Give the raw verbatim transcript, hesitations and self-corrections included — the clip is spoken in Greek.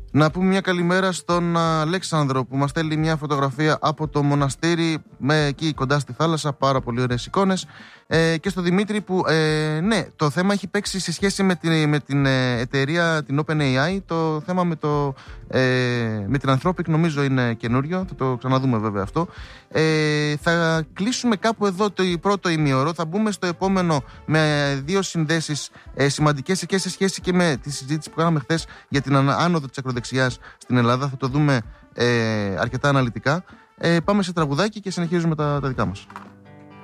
Να πούμε μια καλημέρα στον Αλέξανδρο που μας στέλνει μια φωτογραφία από το μοναστήρι με, εκεί κοντά στη θάλασσα, πάρα πολύ ωραίες εικόνες. Ε, και στο Δημήτρη που ε, ναι, το θέμα έχει παίξει σε σχέση με την, με την εταιρεία, την OpenAI. Το θέμα με, το, ε, με την Anthropic νομίζω είναι καινούριο, θα το ξαναδούμε βέβαια αυτό. Ε, θα κλείσουμε κάπου εδώ το πρώτο ημίωρο, θα μπούμε στο επόμενο με δύο συνδέσεις ε, σημαντικές και σε σχέση και με τη συζήτηση που κάναμε χθες για την άνοδο της ακροδεξιάς στην Ελλάδα. Θα το δούμε ε, αρκετά αναλυτικά. Ε, πάμε σε τραγουδάκι και συνεχίζουμε τα, τα δικά μας.